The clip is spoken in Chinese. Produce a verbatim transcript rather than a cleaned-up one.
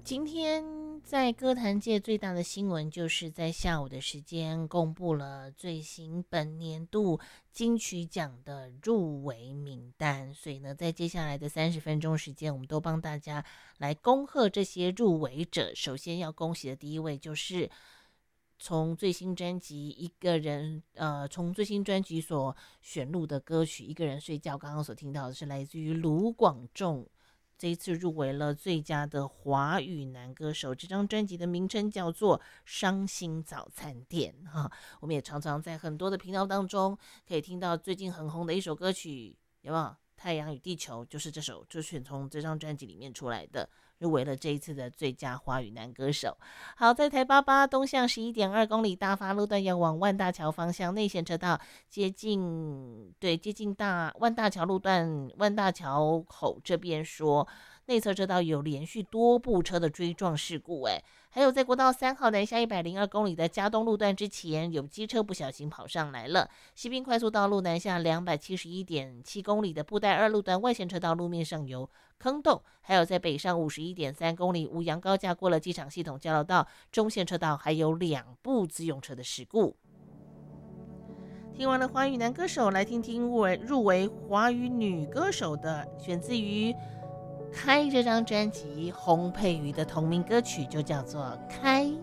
今天在歌坛界最大的新闻，就是在下午的时间公布了最新本年度金曲奖的入围名单。所以呢，在接下来的三十分钟时间，我们都帮大家来恭贺这些入围者。首先要恭喜的第一位就是从最新专辑一个人呃，从最新专辑所选录的歌曲《一个人睡觉》，刚刚所听到的是来自于卢广仲，这一次入围了最佳的华语男歌手。这张专辑的名称叫做《伤心早餐店》哈。我们也常常在很多的频道当中可以听到最近很红的一首歌曲，有没有？太阳与地球，就是这首，就选从这张专辑里面出来的，入围了这一次的最佳华语男歌手。好，在台八八东向十一点二公里大发路段要往万大桥方向内线车道接近，对，接近大万大桥路段万大桥口这边说，内侧车道有连续多部车的追撞事故。哎，还有在国道三号南下一百零二公里的嘉东路段之前，有机车不小心跑上来了。西滨快速道路南下两百七十一点七公里的布袋二路段外线车道路面上有坑洞。还有在北上五十一点三公里五杨高架过了机场系统交流道中线车道还有两部自用车的事故。听完了华语男歌手，来听听入围华语女歌手的，选自于开这张专辑洪佩瑜的同名歌曲，就叫做《开》。